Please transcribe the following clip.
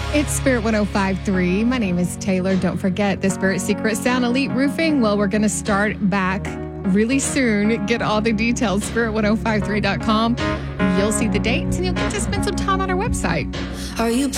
It's Spirit 105.3. My name is Taylor. Don't forget the Spirit Secret Sound Elite Roofing. Well, we're going to start back really soon. Get all the details, spirit1053.com. You'll see the dates and you'll get to spend some time on our website. Are you